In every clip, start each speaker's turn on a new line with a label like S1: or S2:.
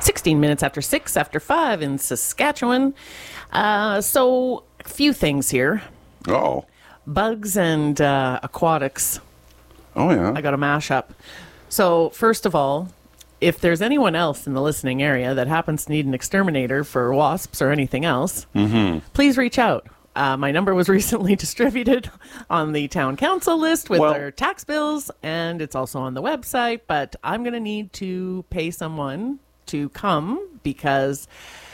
S1: 16 minutes after 6 after 5 in Saskatchewan. So, a few things here.
S2: Oh.
S1: Bugs and aquatics.
S2: Oh, yeah.
S1: I got a mashup. So, first of all, if there's anyone else in the listening area that happens to need an exterminator for wasps or anything else, please reach out. My number was recently distributed on the town council list with their tax bills, and it's also on the website, but I'm going to need to pay someone to come because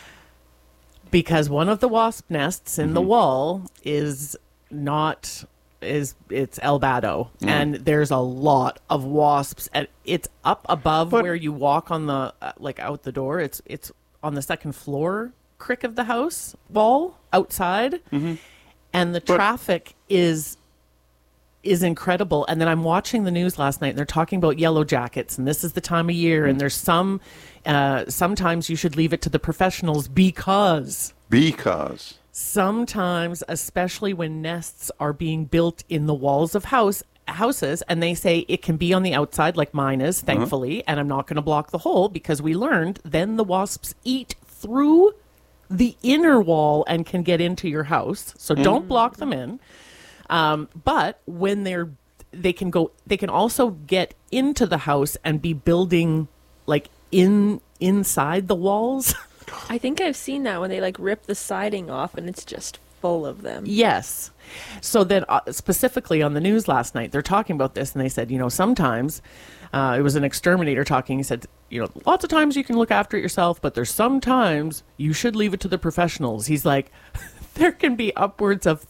S1: one of the wasp nests in the wall is it's albado, and there's a lot of wasps, and it's up above where you walk on the out the door. It's on the second floor crick of the house wall outside, and the traffic is incredible. And then I'm watching the news last night, and they're talking about yellow jackets, and this is the time of year, and there's sometimes you should leave it to the professionals because sometimes, especially when nests are being built in the walls of houses, and they say it can be on the outside like mine is, thankfully, and I'm not going to block the hole because we learned then the wasps eat through the inner wall and can get into your house. So don't block them in. But when they can also get into the house and be building like inside the walls.
S3: I think I've seen that when they rip the siding off and it's just full of them.
S1: Yes. So then specifically on the news last night, they're talking about this, and they said, sometimes it was an exterminator talking. He said, lots of times you can look after it yourself, but there's sometimes you should leave it to the professionals. He's like, there can be upwards of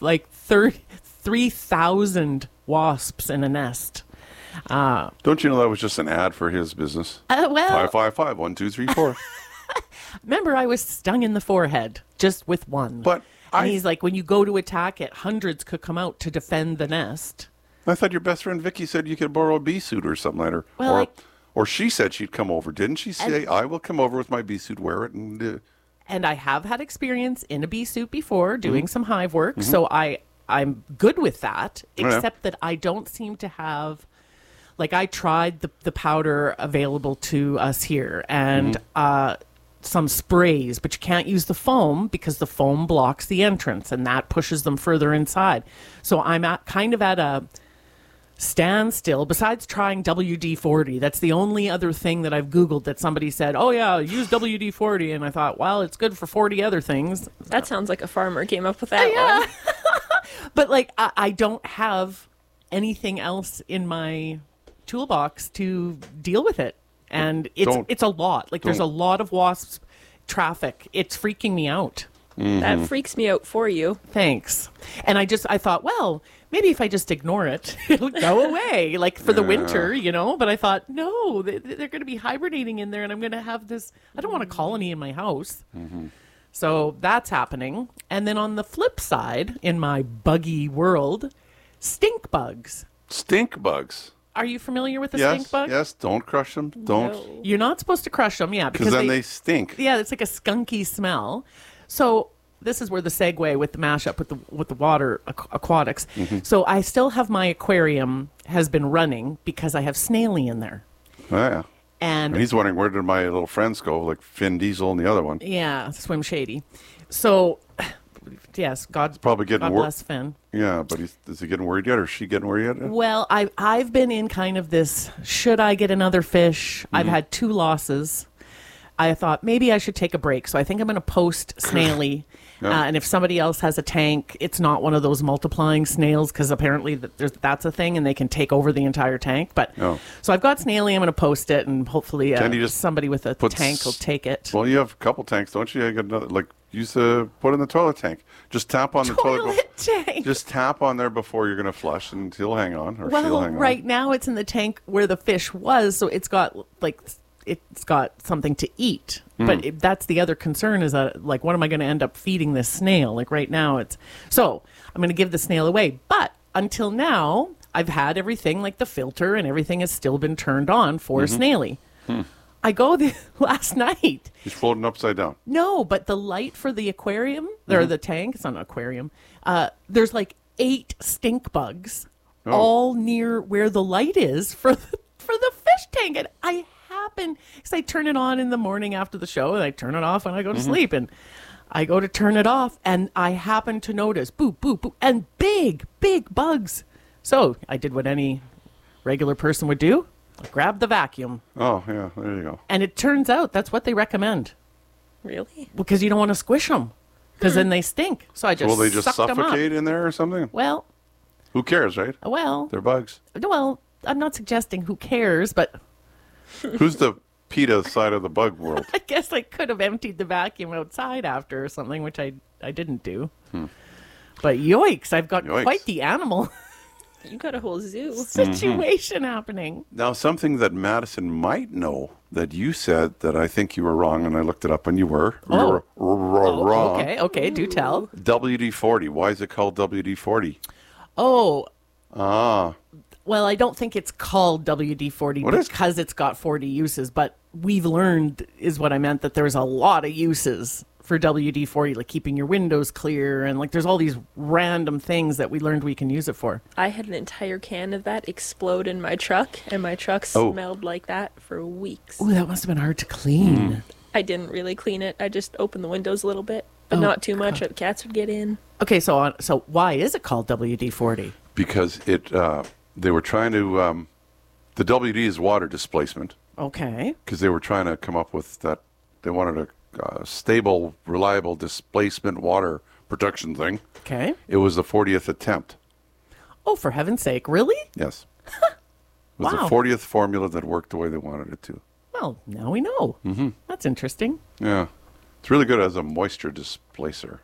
S1: 3,000 wasps in a nest.
S2: Don't you know that was just an ad for his business? 555-1234.
S1: Remember, I was stung in the forehead just with one.
S2: But
S1: he's like, when you go to attack it, hundreds could come out to defend the nest.
S2: I thought your best friend Vicky said you could borrow a bee suit or something like that. Or she said she'd come over. Didn't she say, I will come over with my bee suit, wear it, and...
S1: And I have had experience in a bee suit before, doing some hive work, so I'm good with that, except that I don't seem to have... I tried the powder available to us here, and some sprays, but you can't use the foam because the foam blocks the entrance, and that pushes them further inside. So I'm kind of at a standstill, besides trying WD-40. That's the only other thing that I've Googled that somebody said, oh yeah, use WD-40. And I thought, well, it's good for 40 other things.
S3: That sounds like a farmer came up with that one.
S1: But I don't have anything else in my toolbox to deal with it. And it's a lot. There's a lot of wasp traffic. It's freaking me out.
S3: That freaks me out for you.
S1: Thanks. And I thought, well, maybe if I just ignore it, it'll go away, for the winter, But I thought, no, they're going to be hibernating in there, and I'm going to have this. I don't want a colony in my house. So that's happening. And then on the flip side, in my buggy world, stink bugs.
S2: Stink bugs.
S1: Are you familiar with the stink bug?
S2: Yes, don't crush them. Don't.
S3: No.
S1: You're not supposed to crush them, yeah.
S2: Because then they stink.
S1: Yeah, it's like a skunky smell. So this is where the segue with the mashup with the water aquatics. So I still have my aquarium has been running because I have Snaily in there.
S2: Oh, yeah.
S1: And
S2: he's wondering, where did my little friends go, like Finn Diesel and the other one?
S1: Yeah, Swim Shady. So, yes, God bless Finn.
S2: Yeah, but is he getting worried yet, or is she getting worried yet?
S1: Well, I've been in kind of this, should I get another fish? I've had 2 losses. I thought maybe I should take a break. So I think I'm going to post Snaily. And if somebody else has a tank, it's not one of those multiplying snails, because apparently that's a thing and they can take over the entire tank. But so I've got Snaily. I'm going to post it, and hopefully somebody with a tank will take it.
S2: Well, you have a couple tanks, don't you? I got another, use put in the toilet tank. Just tap on the toilet
S1: tank. Just
S2: tap on there before you're going to flush, and he'll hang on. Or she'll hang on.
S1: Right now it's in the tank where the fish was, so it's got it's got something to eat. But that's the other concern, is that what am I going to end up feeding this snail? Right now so I'm going to give the snail away. But until now, I've had everything, the filter and everything has still been turned on for Snaily. I go last night.
S2: He's floating upside down.
S1: No, but the light for the aquarium, or the tank, it's not an aquarium, there's 8 stink bugs all near where the light is for the fish tank. And I happen, because I turn it on in the morning after the show, and I turn it off when I go to sleep. And I go to turn it off, and I happen to notice, boop, boop, boop, and big, big bugs. So I did what any regular person would do. I grabbed the vacuum.
S2: Oh, yeah, there you go.
S1: And it turns out that's what they recommend.
S3: Really?
S1: Because you don't want to squish them, because then they stink. So I just
S2: Will they just
S1: sucked 'em up.
S2: suffocate in there or something?
S1: Well,
S2: Who cares, right? They're bugs.
S1: well, I'm not suggesting who cares, but
S2: Who's the PETA side of the bug world?
S1: I guess I could have emptied the vacuum outside after or something, which I didn't do. But yoikes, I've got quite the animal
S3: You got a whole zoo.
S1: situation happening.
S2: Now, something that Madison might know that you said that I think you were wrong, and I looked it up, and you were. You were wrong.
S1: Okay, do tell.
S2: WD-40. Why is it called WD-40?
S1: Oh,
S2: Ah,
S1: well, I don't think it's called WD-40
S2: What is-
S1: because it's got 40 uses, but we've learned, is what I meant, that there's a lot of uses for WD-40, like keeping your windows clear, and like there's all these random things that we learned we can use it for.
S3: I had an entire can of that explode in my truck, and my truck smelled like that for weeks.
S1: Oh, that must have been hard to clean.
S3: I didn't really clean it. I just opened the windows a little bit, but not too much, or the cats would get in.
S1: Okay, so why is it called WD-40?
S2: because they were trying to, the WD is water displacement,
S1: Okay.
S2: because they were trying to come up with that, they wanted a stable, reliable displacement water production thing.
S1: Okay.
S2: It was the 40th attempt.
S1: Oh, for heaven's sake, really?
S2: Yes. It was
S1: Wow.
S2: the 40th formula that worked the way they wanted it to.
S1: Well, now we know. Mm-hmm. That's interesting.
S2: Yeah. It's really good as a moisture displacer.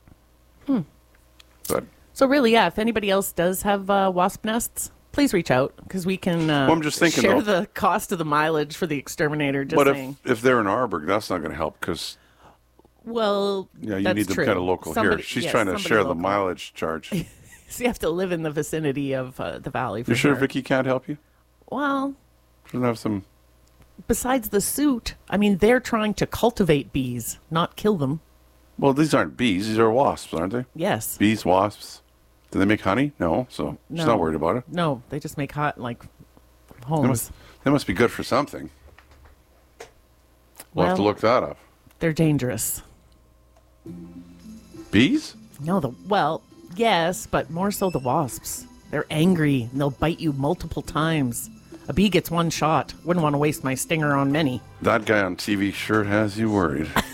S2: But
S1: So really, yeah, if anybody else does have wasp nests, please reach out because we can
S2: I'm just thinking,
S1: share
S2: though.
S1: the cost of the mileage for the exterminator. Just
S2: but
S1: saying.
S2: if they're in Arborg, that's not going to help because
S1: Well,
S2: you
S1: that's
S2: need them
S1: true.
S2: kind of local
S1: Somebody-
S2: here. She's
S1: yes,
S2: trying to
S1: somebody
S2: share
S1: local.
S2: the mileage charge. You
S1: So you have to live in the vicinity of the valley. For
S2: sure Vicky can't help you?
S1: Well,
S2: She doesn't have some.
S1: besides the suit, I mean, they're trying to cultivate bees, not kill them.
S2: Well, these aren't bees. These are wasps, aren't they?
S1: Yes.
S2: Bees, wasps. Do they make honey? No. So she's
S1: No.
S2: not worried about it.
S1: No, they just make hot like
S2: They
S1: homes.
S2: must be good for something. We'll have to
S1: Well-
S2: look that up.
S1: They're dangerous.
S2: Bees?
S1: No, yes, but more so the wasps. They're angry and they'll bite you multiple times. A bee gets one shot. Wouldn't want to waste my stinger on many.
S2: That guy on TV sure has you worried.